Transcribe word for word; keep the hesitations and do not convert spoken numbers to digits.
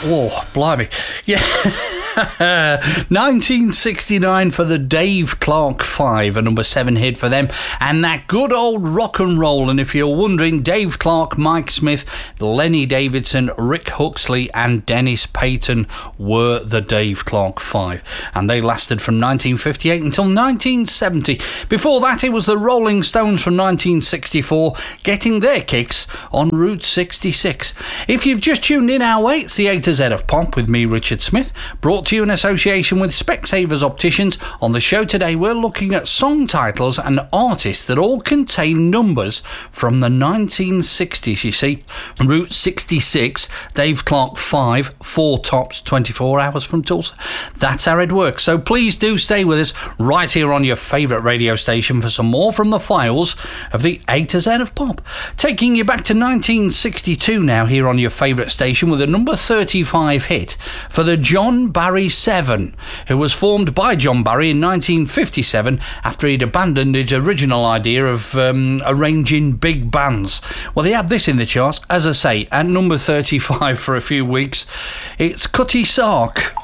Oh, blimey. Yeah. nineteen sixty-nine for the Dave Clark Five, a number seven hit for them, and that good old rock and roll. And if you're wondering, Dave Clark, Mike Smith, Lenny Davidson, Rick Huxley and Dennis Payton were the Dave Clark Five, and they lasted from nineteen fifty-eight until nineteen seventy. Before that, it was the Rolling Stones from nineteen sixty-four, getting their kicks on Route sixty-six. If you've just tuned in our way, it's the A to Z of Pop with me, Richard Smith, brought to you in association with Specsavers Opticians. On the show today, we're looking at song titles and artists that all contain numbers from the nineteen sixties, you see. Route sixty-six, Dave Clark Five, four tops, twenty-four hours from Tulsa. That's how it works. So please do stay with us right here on your favourite radio station for some more from the files of the A to Z of Pop. Taking you back to nineteen sixty-two now here on your favourite station with a number thirty-five hit for the John Barry Seven, who was formed by John Barry in nineteen fifty-seven after he'd abandoned his original idea of um, arranging big bands. Well, they had this in the charts, as I say, at number thirty-five for a few weeks. It's Cutty Sark.